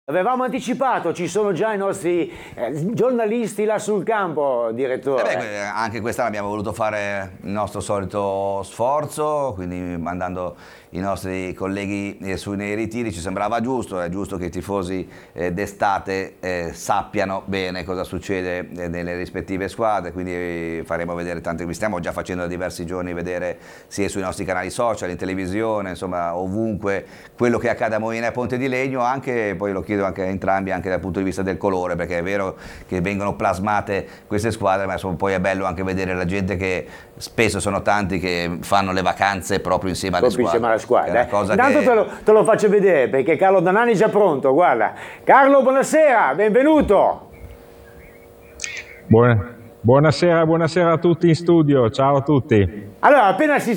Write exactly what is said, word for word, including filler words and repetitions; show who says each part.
Speaker 1: Avevamo anticipato, ci sono già i nostri eh, giornalisti là sul campo, direttore.
Speaker 2: Eh beh, anche quest'anno abbiamo voluto fare il nostro solito sforzo, quindi mandando i nostri colleghi eh, su nei ritiri ci sembrava giusto, è giusto che i tifosi eh, d'estate eh, sappiano bene cosa succede eh, nelle rispettive squadre, quindi eh, faremo vedere tante, vi stiamo già facendo da diversi giorni vedere sia sui nostri canali social, in televisione, insomma ovunque quello che accade a Moina e Ponte di Legno, anche poi lo chiedo anche a entrambi anche dal punto di vista del colore, perché è vero che vengono plasmate queste squadre, ma insomma, poi è bello anche vedere la gente che spesso sono tanti che fanno le vacanze proprio insieme alle
Speaker 1: proprio
Speaker 2: squadre.
Speaker 1: Insieme alla squadra.
Speaker 2: Cosa
Speaker 1: Intanto
Speaker 2: che...
Speaker 1: te, lo, te lo faccio vedere perché Carlo Danani è già pronto, guarda. Carlo, buonasera, benvenuto.
Speaker 3: Buona, buonasera, buonasera a tutti in studio, ciao a tutti.
Speaker 1: Allora, appena si